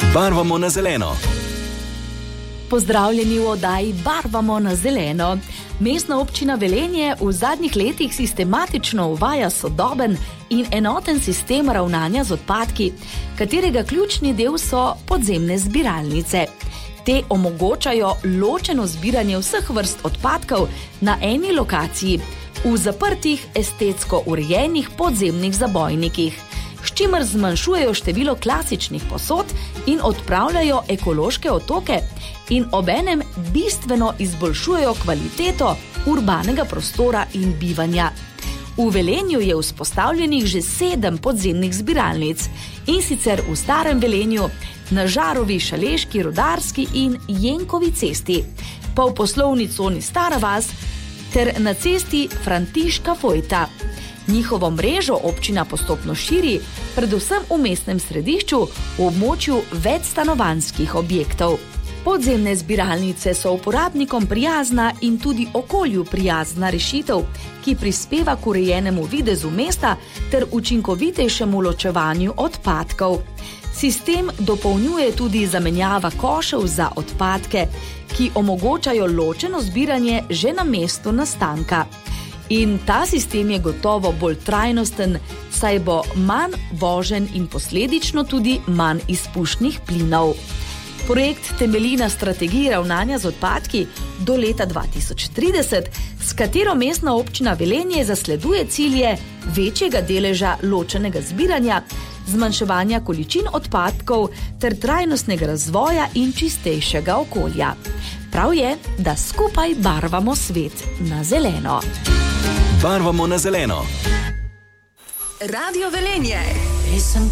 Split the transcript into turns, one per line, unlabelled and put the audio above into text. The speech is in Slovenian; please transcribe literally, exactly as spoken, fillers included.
Barvamo na zeleno.
Pozdravljeni v oddaji Barvamo na zeleno. Mestna občina Velenje v zadnjih letih sistematično uvaja sodoben in enoten sistem ravnanja z odpadki, katerega ključni del so podzemne zbiralnice. Te omogočajo ločeno zbiranje vseh vrst odpadkov na eni lokaciji, v zaprtih, estetsko urejenih podzemnih zabojnikih, s čimer zmanjšujejo število klasičnih posod in odpravljajo ekološke otoke in obenem bistveno izboljšujejo kvaliteto urbanega prostora in bivanja. V Velenju je vzpostavljenih že sedem podzemnih zbiralnic, in sicer v Starem Velenju, na Žarovi, Šaleški, Rudarski in Jenkovi cesti, pa v poslovni coni Stara vas ter na cesti Františka Fojta. Njihovo mrežo občina postopno širi, predvsem v mestnem središču, v območju večstanovanjskih objektov. Podzemne zbiralnice so uporabnikom prijazna in tudi okolju prijazna rešitev, ki prispeva k urejenemu videzu mesta ter učinkovitejšemu ločevanju odpadkov. Sistem dopolnjuje tudi zamenjava košev za odpadke, ki omogočajo ločeno zbiranje že na mestu nastanka. In ta sistem je gotovo bolj trajnosten, saj bo manj voženj in posledično tudi manj izpušnih plinov. Projekt temelji na strategiji ravnanja z odpadki do leta dva tisoč trideset, s katero mestna občina Velenje zasleduje cilje večjega deleža ločenega zbiranja, zmanjševanja količin odpadkov ter trajnostnega razvoja in čistejšega okolja. Prav je, da skupaj barvamo svet na zeleno.
Barvamo na zeleno.
Radio Velenje.